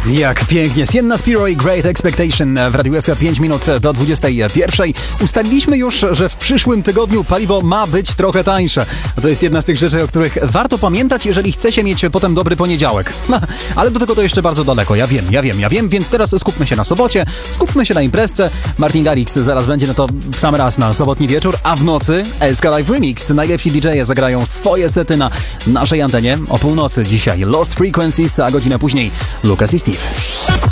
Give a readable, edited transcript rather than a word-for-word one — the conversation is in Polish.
Jak pięknie. Sienna Spiro i Great Expectation w Radiu SK 5 minut do 21. Ustaliliśmy już, że w przyszłym tygodniu paliwo ma być trochę tańsze. To jest jedna z tych rzeczy, o których warto pamiętać, jeżeli chcecie mieć potem dobry poniedziałek. Ale do tego to jeszcze bardzo daleko. Ja wiem, więc teraz skupmy się na sobocie, skupmy się na imprezce. Martin Garrix zaraz będzie, no to w sam raz na sobotni wieczór, a w nocy SK Live Remix. Najlepsi DJ-e zagrają swoje sety na naszej antenie o północy dzisiaj. Lost Frequencies, a godzinę później Lucas i Steve.